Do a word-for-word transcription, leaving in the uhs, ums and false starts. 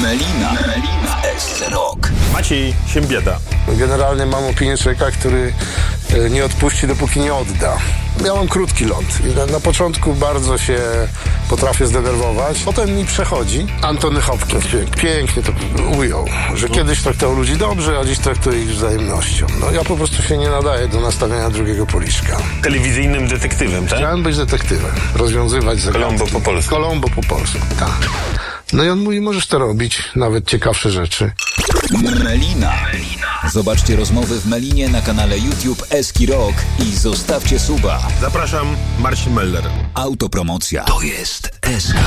Melina. Melina w S C Rock. Maciej Siembieda. Generalnie mam opinię człowieka, który nie odpuści, dopóki nie odda. Ja mam krótki ląd i na, na początku bardzo się potrafię zdenerwować. Potem mi przechodzi. Antony Hopkins pięknie to ujął, że kiedyś traktował ludzi dobrze, a dziś traktuje ich wzajemnością. No ja po prostu się nie nadaję do nastawiania drugiego policzka. Telewizyjnym detektywem, tak? Chciałem być detektywem, rozwiązywać zagadki. Columbo po polsku. Columbo po polsku, tak. No i on mówi, możesz to robić, nawet ciekawsze rzeczy. Melina. Zobaczcie rozmowy w Melinie na kanale YouTube Eski Rock i zostawcie suba. Zapraszam, Marcin Meller. Autopromocja. To jest S K.